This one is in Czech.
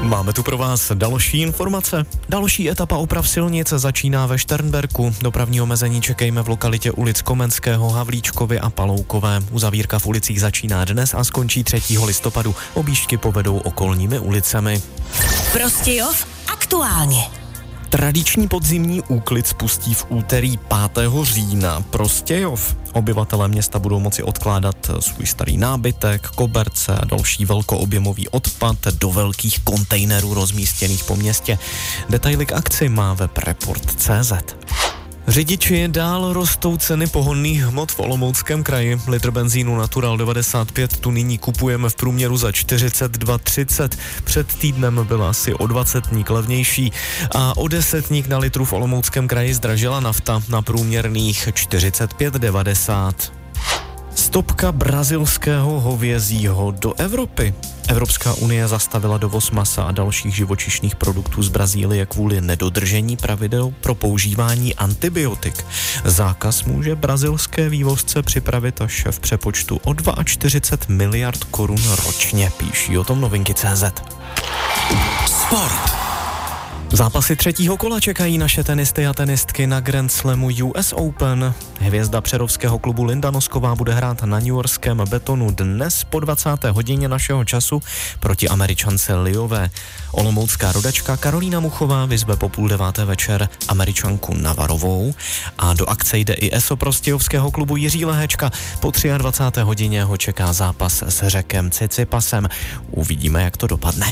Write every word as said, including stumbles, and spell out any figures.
Máme tu pro vás další informace. Další etapa oprav silnic začíná ve Šternberku. Dopravní omezení čekejme v lokalitě ulic Komenského, Havlíčkovy a Paloukové. Uzavírka v ulicích začíná dnes a skončí třetího listopadu. Objížďky povedou okolními ulicemi. Prostějov aktuálně. Tradiční podzimní úklid spustí v úterý pátého října. Prostějov. Obyvatelé města budou moci odkládat svůj starý nábytek, koberce a další velkoobjemový odpad do velkých kontejnerů rozmístěných po městě. Detaily k akci má web report tečka cé zet. Řidiči, dál rostou ceny pohonných hmot v Olomouckém kraji. Litr benzínu Natural devadesát pět tu nyní kupujeme v průměru za čtyřicet dva třicet. Před týdnem byla asi o dvacetník levnější a o desetník na litru v Olomouckém kraji zdražila nafta na průměrných čtyřicet pět devadesát. Stopka brazilského hovězího do Evropy. Evropská unie zastavila dovoz masa a dalších živočišných produktů z Brazílie kvůli nedodržení pravidel pro používání antibiotik. Zákaz může brazilské vývozce připravit až v přepočtu o čtyřicet dva miliard korun ročně, píší o tom novinky tečka cé zet. Sport. Zápasy třetího kola čekají naše tenisty a tenistky na Grand Slamu U S Open. Hvězda přerovského klubu Linda Nosková bude hrát na newyorském betonu dnes po dvacáté hodině našeho času proti Američance Liové. Olomoucká rodačka Karolína Muchová vyzve po půl deváté večer Američanku Navarovou a do akce jde i eso prostějovského klubu Jiří Lehečka. Po dvacáté třetí hodině ho čeká zápas s Řekem Cicipasem. Uvidíme, jak to dopadne.